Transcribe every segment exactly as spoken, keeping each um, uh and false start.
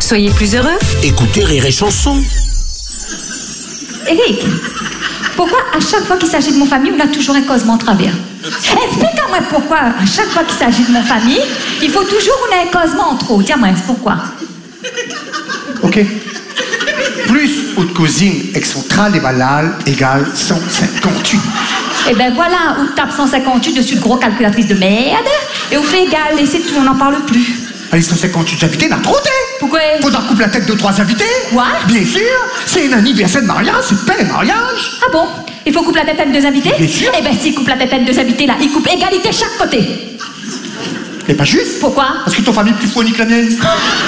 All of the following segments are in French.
Soyez plus heureux. Écoutez Rire et Chanson. Eric, pourquoi à chaque fois qu'il s'agit de mon famille, on a toujours un causement en travers? Explique-moi pourquoi à chaque fois qu'il s'agit de mon famille, il faut toujours qu'on ait un causement en trop. Dis-moi, pourquoi? Ok. Plus haute cousine avec son trale et balal égale cent cinquante-huit. Eh ben voilà, on tape cent cinquante-huit dessus de gros calculatrice de merde, et on fait égal, et c'est tout, on n'en parle plus. Allez, cent cinquante-huit invités, n'a trop. Pourquoi? Faudra couper la tête de trois invités. Quoi? Bien sûr, c'est un anniversaire de mariage, c'est pas un mariage. Ah bon? Il faut couper la tête à deux invités? Bien sûr. Eh ben s'il coupe la tête à deux invités, là, il coupe égalité chaque côté. C'est pas juste. Pourquoi? Parce que ton famille est plus phonique que la mienne.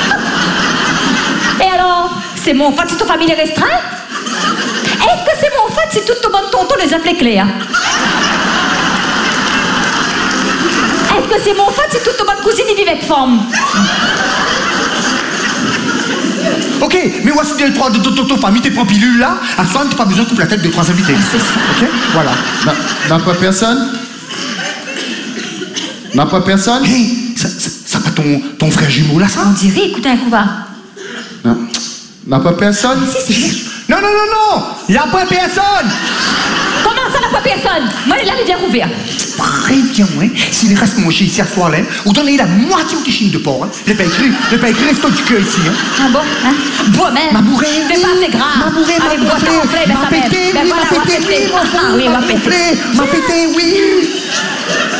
Et alors? C'est mon fait si ton famille est restreinte? Est-ce que c'est mon fait si tout ton bon tonton les appelait Claire? Est-ce que c'est mon fait si toute ton bonne cousine y vivait avec forme? Ok, mais voici les trois de ton famille, tes prends pilule là. À soir, t'as pas besoin de couper la tête de trois invités. C'est ça. Ok, voilà. N'a pas personne? N'a pas personne? Hé, ça, ça, ça pas ton, ton frère jumeau là, ça? On dirait, écoutez un coup va. Non. N'a pas personne? Si, si. Non, non, non, non! Y'a pas personne! Comment ça n'a pas personne? Moi, là, il vient ouvert. Très bien, ouais. S'il reste manger ici à soir là, vous donnez la moitié au tichine de porc. Hein. Je l'ai pas écrit, je l'ai pas écrit, reste du cœur ici. Hein. Ah bon? Hein? Bois même. Ma bourrée, C'est oui. pas assez grave. Ma bourrée, Allez, ma bois bourrée. ton flé, ben Ma ça même. pété, Ben oui, voilà, ma on va pété, péter. oui, Ah oui, on va péter. Ma pété, oui.